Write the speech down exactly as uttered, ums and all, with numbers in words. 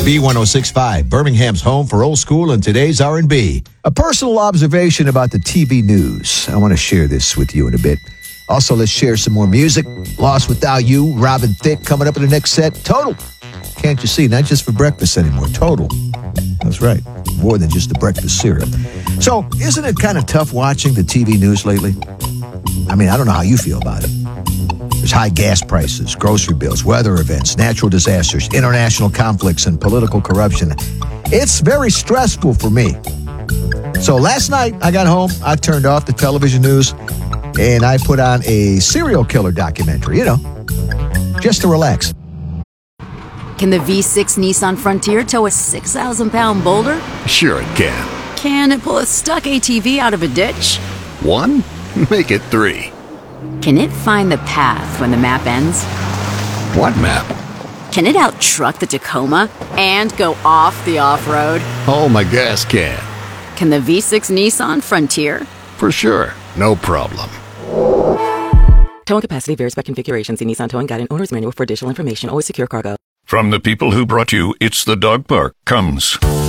B one oh six point five, Birmingham's home for old school and today's R and B. A personal observation about the T V news. I want to share this with you in a bit. Also, let's share some more music. Lost Without You, Robin Thicke coming up in the next set. Total. Can't you see? Not just for breakfast anymore. Total. That's right. More than just the breakfast cereal. So, isn't it kind of tough watching the T V news lately? I mean, I don't know how you feel about it. There's high gas prices, grocery bills, weather events, natural disasters, international conflicts, and political corruption. It's very stressful for me. So last night, I got home, I turned off the television news, and I put on a serial killer documentary, you know, just to relax. Can the V six Nissan Frontier tow a six thousand pound boulder? Sure it can. Can it pull a stuck A T V out of a ditch? One? Make it three. Can it find the path when the map ends? What map? Can it out-truck the Tacoma and go off the off-road? Oh, my gas can. Can the V six Nissan Frontier? For sure. No problem. Towing capacity varies by configuration. See Nissan Towing Guide and Owner's Manual for additional information. Always secure cargo. From the people who brought you It's the Dog Park comes